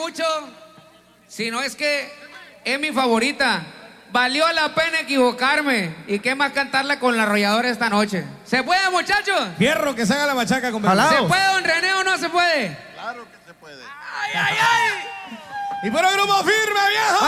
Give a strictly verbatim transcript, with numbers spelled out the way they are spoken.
mucho, si no es que es mi favorita. Valió la pena equivocarme. ¿Y qué más cantarla con la arrolladora esta noche? ¿Se puede, muchachos? Fierro, que se haga la machaca con ¿Se puede, don René, o no se puede? Claro que se puede. ¡Ay, ay, ay! Y por el grupo firme, viejo.